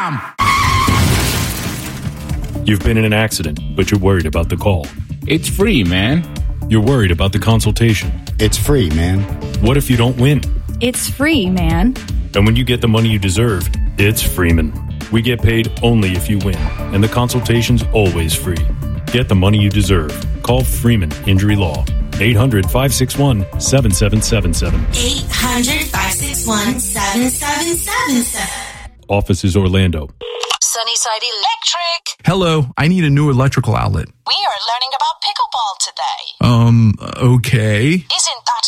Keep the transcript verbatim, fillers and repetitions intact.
Bam! You've been in an accident, but you're worried about the call. It's free, man. You're worried about the consultation. It's free, man. What if you don't win? It's free, man. And when you get the money you deserve, it's Freeman. We get paid only if you win, and the consultation's always free. Get the money you deserve. Call Freeman Injury Law. eight hundred, five six one, seven seven seven seven. eight hundred, five six one, seven seven seven seven. Office is Orlando. Sunnyside Electric. Hello, I need a new electrical outlet. We are learning about pickleball today. Um, okay. Isn't that